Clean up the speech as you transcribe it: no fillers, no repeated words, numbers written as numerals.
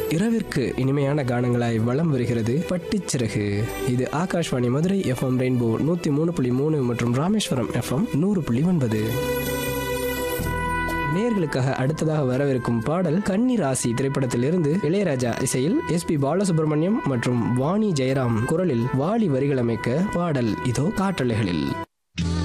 இரவிற்கு இனிமையான கானங்களாய் வலம் வருகிறது பட்டுச்சிறகு. இது ஆகாஷ்வாணி மதுரை எஃப்எம் ரெயின்போ 103.3 மற்றும் ராமேஸ்வரம் எஃப்எம் 100.9. நேயர்களுக்காக அடுத்ததாக வரவிருக்கும் பாடல் கன்னி ராசி திரைப்படத்திலிருந்து இளையராஜா இசையில் எஸ்பி பாலசுப்ரமணியம் மற்றும் வாணி ஜெயராம் குரலில் வாலி வரிகள் அமைக்க பாடல் இதோ காற்றலைகளில்.